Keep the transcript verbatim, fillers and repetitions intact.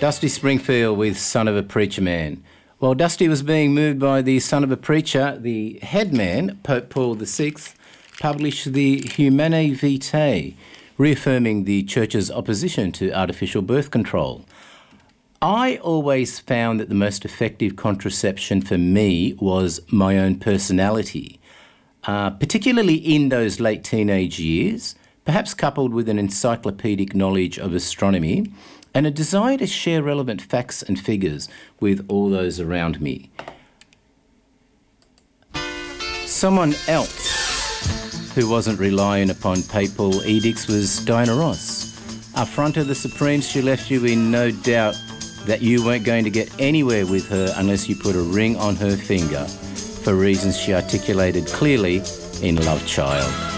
Dusty Springfield with Son of a Preacher Man. While Dusty was being moved by the son of a preacher, the headman, Pope Paul the Sixth, published the Humanae Vitae, reaffirming the Church's opposition to artificial birth control. I always found that the most effective contraception for me was my own personality, uh, particularly in those late teenage years, perhaps coupled with an encyclopedic knowledge of astronomy and a desire to share relevant facts and figures with all those around me. Someone else who wasn't relying upon papal edicts was Diana Ross. Up front of the Supremes, she left you in no doubt that you weren't going to get anywhere with her unless you put a ring on her finger, for reasons she articulated clearly in Love Child.